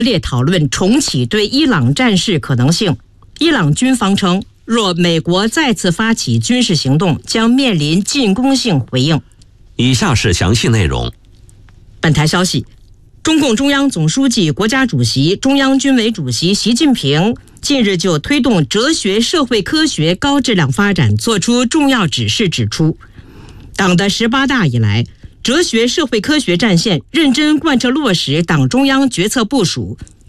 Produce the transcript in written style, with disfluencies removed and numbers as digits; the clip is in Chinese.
烈讨论重启对伊朗战事可能性。伊朗军方称，若美国再次发起军事行动，将面临进攻性回应。 以下是详细内容。 本台消息，中共中央总书记、国家主席、中央军委主席习近平近日就推动哲学社会科学高质量发展作出重要指示，指出，党的18大以来，哲学社会科学战线认真贯彻落实党中央决策部署，